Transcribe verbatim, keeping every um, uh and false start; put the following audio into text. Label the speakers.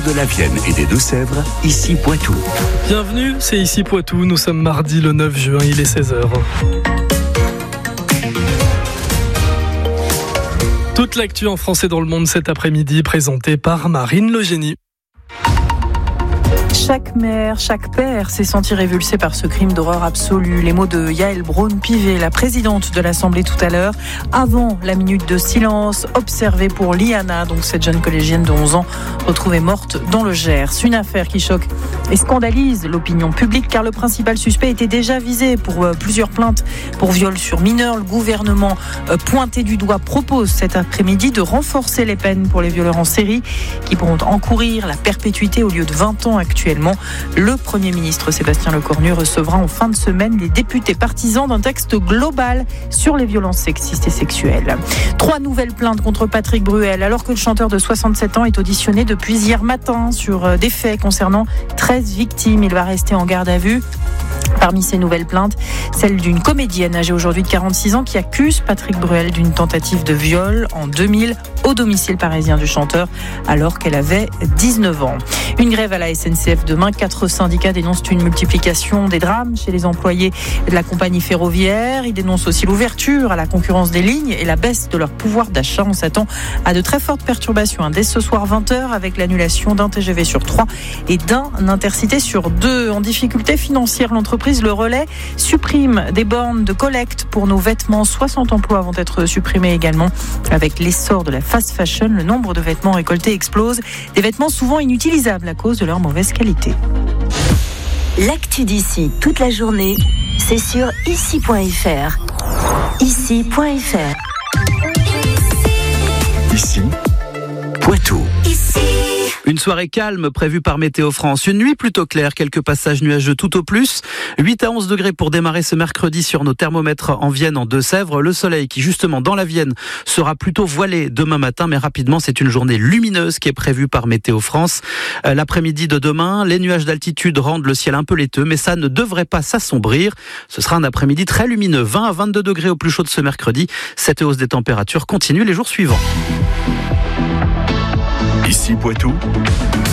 Speaker 1: de la Vienne et des Deux-Sèvres, ici Poitou.
Speaker 2: Bienvenue, c'est ici Poitou. Nous sommes mardi le neuf juin, il est seize heures. Toute l'actu en français dans le monde cet après-midi, présentée par Marine Le Génie.
Speaker 3: Chaque mère, chaque père s'est senti révulsé par ce crime d'horreur absolu. Les mots de Yaël Braun-Pivet, la présidente de l'Assemblée tout à l'heure, avant la minute de silence observée pour Liana, donc cette jeune collégienne de onze ans, retrouvée morte dans le Gers. Une affaire qui choque et scandalise l'opinion publique car le principal suspect était déjà visé pour plusieurs plaintes pour viol sur mineurs. Le gouvernement pointé du doigt propose cet après-midi de renforcer les peines pour les violeurs en série qui pourront encourir la perpétuité au lieu de vingt ans actuellement. Le Premier ministre Sébastien Lecornu recevra en fin de semaine les députés partisans d'un texte global sur les violences sexistes et sexuelles. Trois nouvelles plaintes contre Patrick Bruel alors que le chanteur de soixante-sept ans est auditionné depuis hier matin sur des faits concernant treize victimes. Il va rester en garde à vue. Parmi ces nouvelles plaintes, celle d'une comédienne âgée aujourd'hui de quarante-six ans qui accuse Patrick Bruel d'une tentative de viol en deux mille au domicile parisien du chanteur alors qu'elle avait dix-neuf ans. Une grève à la S N C F demain. Quatre syndicats dénoncent une multiplication des drames chez les employés de la compagnie ferroviaire. Ils dénoncent aussi l'ouverture à la concurrence des lignes et la baisse de leur pouvoir d'achat. On s'attend à de très fortes perturbations dès ce soir vingt heures avec l'annulation d'un T G V sur trois et d'un Intercité sur deux. En difficulté financière, l'entreprise Le Relais supprime des bornes de collecte pour nos vêtements. soixante emplois vont être supprimés également. Avec l'essor de la fast fashion, le nombre de vêtements récoltés explose. Des vêtements souvent inutilisables à cause de leur mauvaise qualité.
Speaker 4: L'actu d'ici toute la journée, c'est sur ici point f r. ici point f r.
Speaker 1: Ici, Poitou.
Speaker 4: Ici.
Speaker 5: Une soirée calme prévue par Météo France. Une nuit plutôt claire, quelques passages nuageux tout au plus. huit à onze degrés pour démarrer ce mercredi sur nos thermomètres en Vienne, en Deux-Sèvres. Le soleil qui, justement, dans la Vienne, sera plutôt voilé demain matin. Mais rapidement, c'est une journée lumineuse qui est prévue par Météo France. Euh, l'après-midi de demain, les nuages d'altitude rendent le ciel un peu laiteux, mais ça ne devrait pas s'assombrir. Ce sera un après-midi très lumineux. vingt à vingt-deux degrés au plus chaud de ce mercredi. Cette hausse des températures continue les jours suivants.
Speaker 1: Ici Poitou.